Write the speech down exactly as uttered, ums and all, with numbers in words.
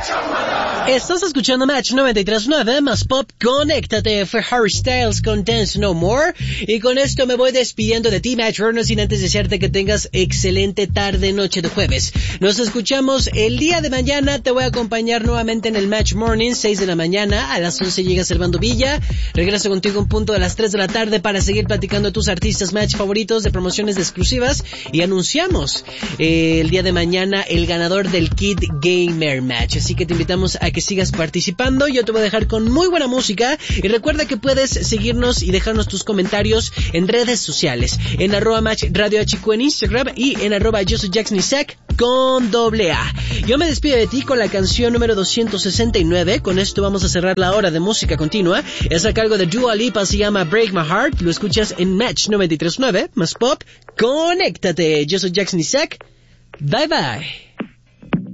Estás escuchando Match noventa y tres punto nueve más Pop. Conéctate, fue Harry Styles con Dance No More. Y con esto me voy despidiendo de ti, Match Runner, sin antes desearte que tengas excelente tarde, noche de jueves. Nos escuchamos el día de mañana. Te voy a acompañar nuevamente en el Match Morning, seis de la mañana. A las once llega Servando Villa. Regreso contigo un punto de las tres de la tarde para seguir platicando de tus artistas Match favoritos, de promociones de exclusivas. Y anunciamos eh, el día de mañana el ganador del Kid Gamer Match. Así que te invitamos a que sigas participando. Yo te voy a dejar con muy buena música y recuerda que puedes seguirnos y dejarnos tus comentarios en redes sociales, en arroba Match Radio H Q en Instagram y en arroba yo soy Jackson Isaac con doble A. Yo me despido de ti con la canción número doscientos sesenta y nueve. Con esto vamos a cerrar la hora de música continua. Es a cargo de Dua Lipa, se llama Break My Heart. Lo escuchas en Match noventa y tres punto nueve más Pop. Conéctate. Yo soy Jackson Isaac. Bye bye.